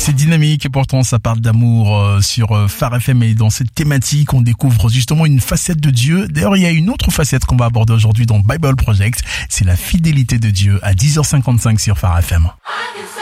C'est dynamique et pourtant ça parle d'amour sur Phare FM, et dans cette thématique on découvre justement une facette de Dieu. D'ailleurs il y a une autre facette qu'on va aborder aujourd'hui dans Bible Project, c'est la fidélité de Dieu à 10h55 sur Phare FM.